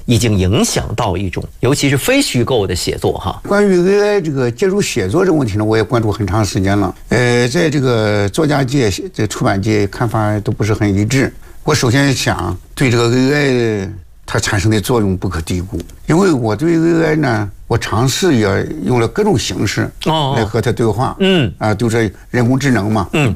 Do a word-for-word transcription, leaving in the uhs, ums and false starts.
已经影响到一种，尤其是非虚构的写作哈。 关于 A I 这个介入写作这个问题呢，我也关注很长时间了。呃，在这个作家界、这出版界看法都不是很一致。我首先想对这个 A I 它产生的作用不可低估，因为我对 A I 呢，我尝试也用了各种形式来和它对话。嗯，啊，就是人工智能嘛。嗯。